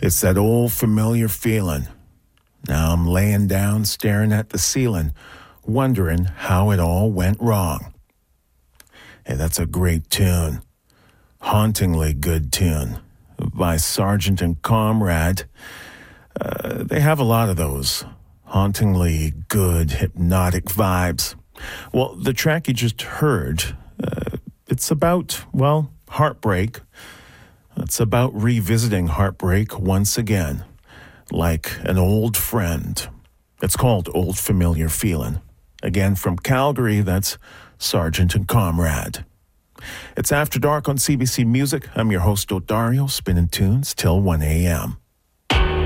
It's that old familiar feeling. Now I'm laying down, staring at the ceiling, wondering how it all went wrong. Hey, that's a great tune. Hauntingly good tune by Sargent and Comrade. They have a lot of those hauntingly good, hypnotic vibes. Well, the track you just heard, it's about, well, heartbreak. It's about revisiting heartbreak once again, like an old friend. It's called Old Familiar Feeling. Again, from Calgary, that's Sargent and Comrade. It's After Dark on CBC Music. I'm your host, Odario, spinning tunes till 1 a.m.